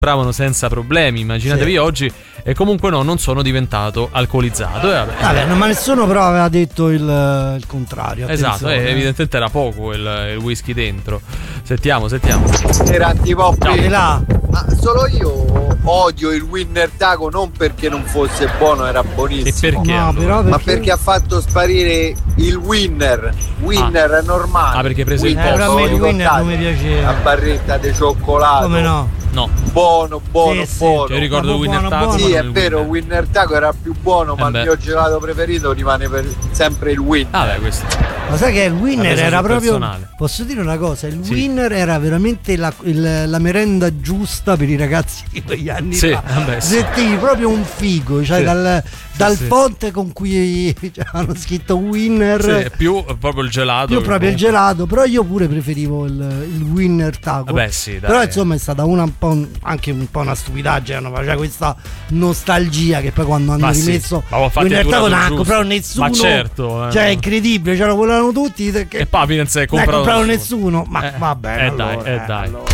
compravano senza problemi, immaginatevi oggi. E comunque no, non sono diventato alcolizzato. Vabbè, ma nessuno però aveva detto il contrario. Esatto, evidentemente era poco il whisky dentro. Sentiamo. Era antipoppi. Là. Ma solo io odio il Winner Taco, non perché non fosse buono, era buonissimo. E perché? No, però Ma perché ha fatto sparire il Winner. Winner è normale. Ah, perché hai preso il però a me il Winner non mi piaceva. La barretta di cioccolato. Come no? No. Buono. Sì. Io ricordo il Winner Taco. Sì, è vero, Winner Taco era più buono, ma il mio gelato preferito rimane sempre il Winner. Ah, beh, questo. Ma sai che il Winner era proprio personale. Posso dire una cosa? Il Winner era veramente la merenda giusta per i ragazzi di quegli anni fa. Sentivi proprio un figo, cioè dal fonte con cui hanno scritto Winner. Sì, più proprio il gelato. Più proprio il gelato, però io pure preferivo il Winner Taco. Vabbè, sì, dai. Però insomma è stata anche un po' una stupidaggine, faceva questa nostalgia che poi quando hanno rimesso Winner Taco non ha comprato nessuno. Ma certo. Cioè è incredibile, ce lo volevano tutti. E poi non si è comprato nessuno. Ma va bene. Dai.